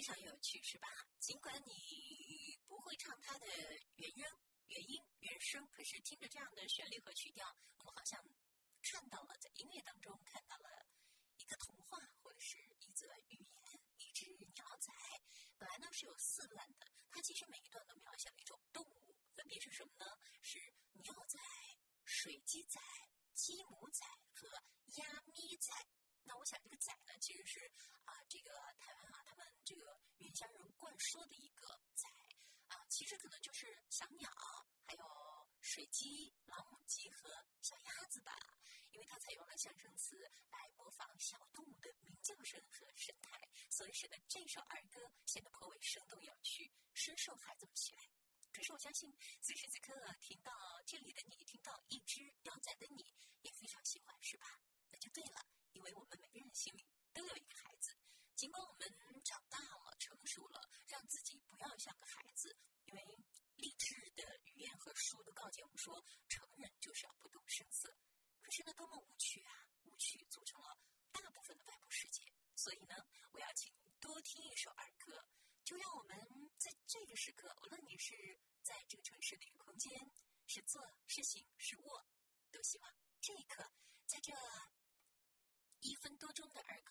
常有趣，是吧？尽管你不会唱它的原音、原声，可是听着这样的旋律和曲调，我们好像看到了在音乐当中看到了一个童话，或者是一则寓言，一只鸟仔。本来呢是有4段的，它其实每一段都描写了一种动物，分别是什么呢？是鸟仔、水鸡仔、鸡母仔和鸭咪仔。那我想这个仔呢，其实是这个台湾他们这个原乡人灌输的一个仔其实可能就是小鸟，还有水鸡、老母鸡和小鸭子吧，因为它采用了象声词来模仿小动物的鸣叫声和神态，所以使得这首儿歌显得颇为生动有趣，深受孩子们喜爱。可是我相信此时此刻听到这里的你，听到一只鸟仔的你也非常喜欢，是吧？那就对了，因为我们每个人心里都有一个孩子，尽管我们长大了、成熟了，让自己不要像个孩子，因为励志的语言和书都告诫我们说，成人就是要不动声色。可是呢，多么无趣啊！无趣组成了大部分的外部世界。所以呢，我要请你多听一首儿歌，就让我们在这个时刻，无论你是在这个城市的一个空间，是坐是行是卧，都希望这一刻，在这1分多钟的儿